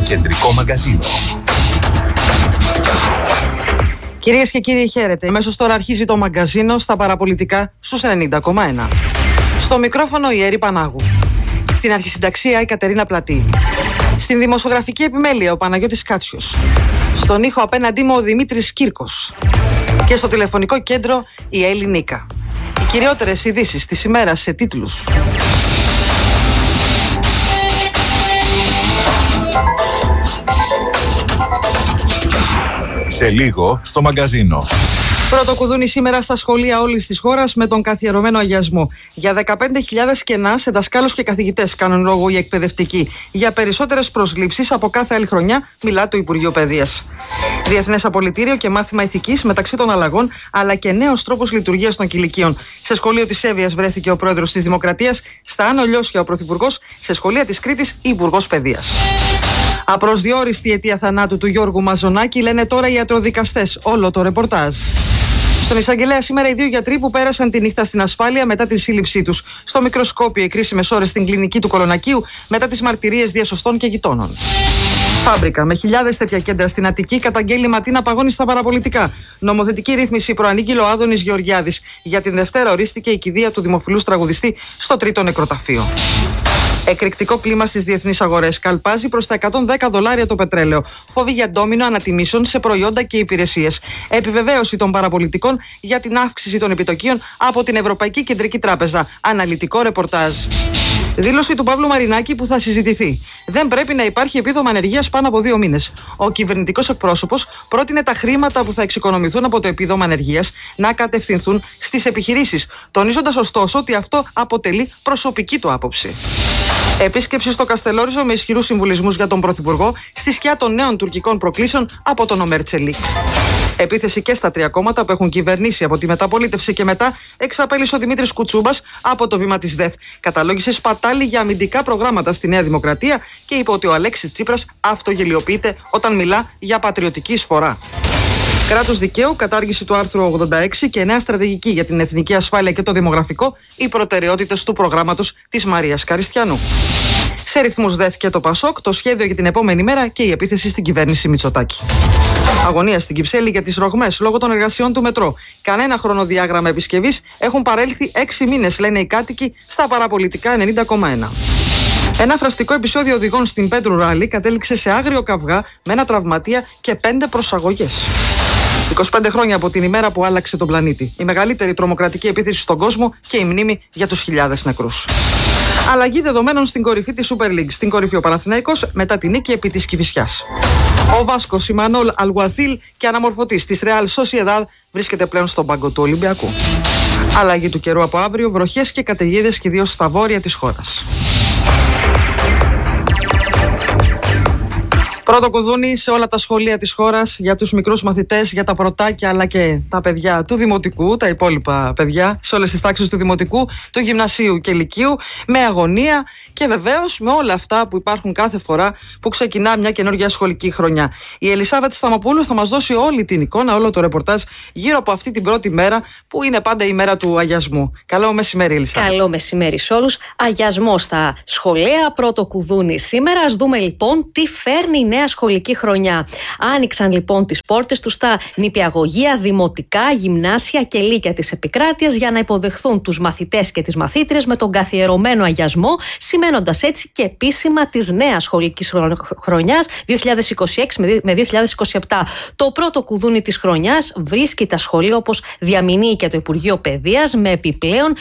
κεντρικό μαγκαζίνο. Κυρίες και κύριοι, χαίρετε. Αμέσως τώρα αρχίζει το μαγκαζίνο στα παραπολιτικά στους 90,1. Στο μικρόφωνο η Έρη Πανάγου. Στην αρχισυνταξία η Κατερίνα Πλατή. Στην δημοσιογραφική επιμέλεια ο Παναγιώτης Κάτσιος. Στον ήχο απέναντί μου ο Δημήτρης Κύρκος. Και στο τηλεφωνικό κέντρο η Έλλη Νίκα. Οι κυριότερες ειδήσεις της ημέρας σε τίτλους. Σε λίγο στο μαγκαζίνο. Πρώτο κουδούνι σήμερα στα σχολεία όλης της χώρας με τον καθιερωμένο αγιασμό. Για 15.000 κενά σε δασκάλους και καθηγητές κάνουν λόγο οι εκπαιδευτικοί. Για περισσότερες προσλήψεις από κάθε άλλη χρονιά μιλά το Υπουργείο Παιδείας. Διεθνές απολυτήριο και μάθημα ηθικής μεταξύ των αλλαγών, αλλά και νέος τρόπος λειτουργίας των κηλικίων. Σε σχολείο της Εύβοιας βρέθηκε ο πρόεδρος της Δημοκρατίας, στα Άνω Λιώσια ο πρωθυπουργός, σε σχολεία της Κρήτης η υπουργός Παιδείας. Απροσδιόριστη αιτία θανάτου του Γιώργου Μαζονάκη, λένε τώρα οι ιατροδικαστές. Όλο το ρεπορτάζ. Στον εισαγγελέα σήμερα οι δύο γιατροί που πέρασαν τη νύχτα στην ασφάλεια μετά τη σύλληψή τους. Στο μικροσκόπιο οι κρίσιμες ώρες στην κλινική του Κολονακίου μετά τις μαρτυρίες διασωστών και γειτόνων. Φάμπρικα με χιλιάδες τέτοια κέντρα στην Αττική καταγγέλει Ματίνα Παγώνη στα παραπολιτικά. Νομοθετική ρύθμιση προανήγγειλε ο Άδωνης Γεωργιάδης. Για την Δευτέρα ορίστηκε η κηδεία του δημοφιλούς τραγουδιστή στο τρίτο νεκροταφείο. Εκρηκτικό κλίμα στις διεθνείς αγορές. Καλπάζει προς τα $110 το πετρέλαιο. Φόβοι για ντόμινο ανατιμήσεων σε προϊόντα και υπηρεσίες. Επιβεβαίωση των παραπολιτικών για την αύξηση των επιτοκίων από την Ευρωπαϊκή Κεντρική Τράπεζα. Αναλυτικό ρεπορτάζ. Δήλωση του Παύλου Μαρινάκη που θα συζητηθεί. Δεν πρέπει να υπάρχει επίδομα ανεργίας πάνω από 2 μήνες. Ο κυβερνητικός εκπρόσωπος πρότεινε τα χρήματα που θα εξοικονομηθούν από το επίδομα ανεργίας να κατευθυνθούν στις επιχειρήσεις, τονίζοντας ωστόσο ότι αυτό αποτελεί προσωπική του άποψη. Επίσκεψη στο Καστελόριζο με ισχυρούς συμβουλισμούς για τον Πρωθυπουργό στη σκιά των νέων τουρκικών προκλήσεων από τον Ομέρ Τσελίκ. Επίθεση και στα 3 κόμματα που έχουν κυβερνήσει από τη μεταπολίτευση και μετά, εξαπέλυσε ο Δημήτρης Κουτσούμπας από το βήμα της ΔΕΘ. Καταλόγησε σπατάλη για αμυντικά προγράμματα στη Νέα Δημοκρατία και είπε ότι ο Αλέξης Τσίπρας αυτογελιοποιείται όταν μιλά για πατριωτική εισφορά. Κράτος δικαίου, κατάργηση του άρθρου 86 και νέα στρατηγική για την εθνική ασφάλεια και το δημογραφικό, οι προτεραιότητες του προγράμματος της Μαρίας Καριστιανού. Σε ρυθμούς ΔΕΘ και το ΠΑΣΟΚ, το σχέδιο για την επόμενη μέρα και η επίθεση στην κυβέρνηση Μητσοτάκη. Αγωνία στην Κυψέλη για τις ρογμές λόγω των εργασιών του μετρό. Κανένα χρονοδιάγραμμα επισκευής, έχουν παρέλθει 6 μήνες, λένε οι κάτοικοι στα παραπολιτικά 90,1. Ένα φραστικό επεισόδιο οδηγών στην Πέτρου Ράλι κατέληξε σε άγριο καυγά με ένα τραυματία και 5 προσαγωγές. 25 χρόνια από την ημέρα που άλλαξε τον πλανήτη. Η μεγαλύτερη τρομοκρατική επίθεση στον κόσμο και η μνήμη για τους χιλιάδες νεκρούς. Αλλαγή δεδομένων στην κορυφή της Super League. Στην κορυφή ο Παναθηναϊκός μετά την νίκη επί της Κηφισιάς. Ο Βάσκος Ιμανόλ Αλγουαθίλ και αναμορφωτής της Real Sociedad βρίσκεται πλέον στον πάγκο του Ολυμπιακού. Αλλαγή του καιρού από αύριο, βροχές και καταιγίδες και ιδίως στα βόρεια της χώρας. Πρώτο κουδούνι σε όλα τα σχολεία της χώρας για τους μικρούς μαθητές, για τα πρωτάκια αλλά και τα παιδιά του δημοτικού, τα υπόλοιπα παιδιά σε όλες τις τάξεις του δημοτικού, του γυμνασίου και λυκείου, με αγωνία και βεβαίως με όλα αυτά που υπάρχουν κάθε φορά που ξεκινά μια καινούργια σχολική χρονιά. Η Ελισάβετ Σταμοπούλου θα μας δώσει όλη την εικόνα, όλο το ρεπορτάζ γύρω από αυτή την πρώτη μέρα που είναι πάντα η μέρα του αγιασμού. Καλό μεσημέρι, Ελισάβετ. Καλό μεσημέρι σε όλους. Αγιασμό στα σχολεία, πρώτο κουδούνι σήμερα. Ας δούμε λοιπόν τι φέρνει η νέα σχολική χρονιά. Άνοιξαν λοιπόν τις πόρτες τους στα νηπιαγωγεία, δημοτικά, γυμνάσια και λύκεια της επικράτειας για να υποδεχθούν τους μαθητές και τις μαθήτριες με τον καθιερωμένο αγιασμό, σημαίνοντας έτσι και επίσημα της νέας σχολικής χρονιάς 2026 με 2027. Το πρώτο κουδούνι της χρονιάς βρίσκει τα σχολεία όπως διαμηνύει και το Υπουργείο Παιδείας με επιπλέον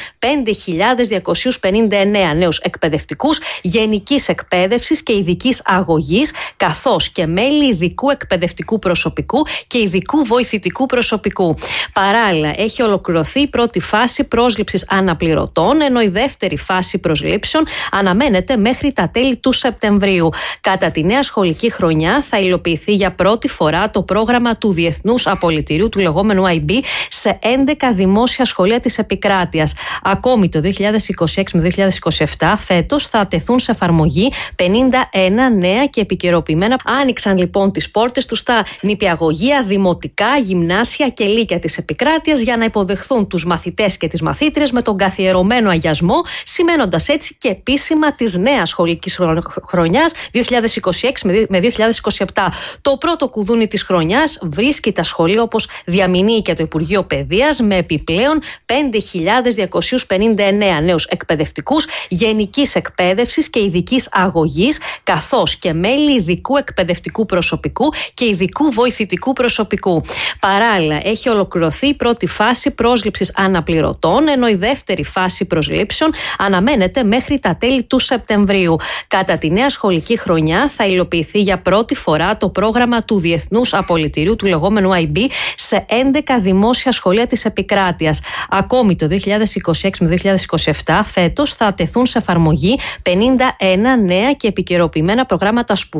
5.259 νέους εκπαιδευτικούς γενικής εκπαίδευσης και ειδικής αγωγής, καθώς και μέλη ειδικού εκπαιδευτικού προσωπικού και ειδικού βοηθητικού προσωπικού. Παράλληλα, έχει ολοκληρωθεί η πρώτη φάση πρόσληψης αναπληρωτών, ενώ η δεύτερη φάση προσλήψεων αναμένεται μέχρι τα τέλη του Σεπτεμβρίου. Κατά τη νέα σχολική χρονιά θα υλοποιηθεί για πρώτη φορά το πρόγραμμα του Διεθνούς Απολυτηρίου, του λεγόμενου IB, σε 11 δημόσια σχολεία της επικράτειας. Ακόμη το 2026 με 2027 φέτος θα τεθούν σε εφαρμογή 51 νέα και επικαιροποιημένα Άνοιξαν λοιπόν τις πόρτες τους στα νηπιαγωγεία, δημοτικά, γυμνάσια και λύκεια της επικράτειας για να υποδεχθούν τους μαθητές και τις μαθήτριες με τον καθιερωμένο αγιασμό, σημαίνοντας έτσι και επίσημα της νέας σχολικής χρονιάς 2026 με 2027. Το πρώτο κουδούνι της χρονιάς βρίσκει τα σχολεία, όπως διαμηνύει και το Υπουργείο Παιδείας, με επιπλέον 5.259 νέους εκπαιδευτικούς γενικής εκπαίδευσης και ειδικής αγωγής, καθώς και μέλη ειδικού εκπαιδευτικού προσωπικού και ειδικού βοηθητικού προσωπικού. Παράλληλα, έχει ολοκληρωθεί η πρώτη φάση πρόσληψης αναπληρωτών, ενώ η δεύτερη φάση προσλήψεων αναμένεται μέχρι τα τέλη του Σεπτεμβρίου. Κατά τη νέα σχολική χρονιά θα υλοποιηθεί για πρώτη φορά το πρόγραμμα του Διεθνούς Απολυτηρίου, του λεγόμενου IB, σε 11 δημόσια σχολεία της επικράτειας. Ακόμη το 2026 με 2027 φέτος θα τεθούν σε εφαρμογή 51 νέα και επικαιροποιημένα προγράμματα σπουδών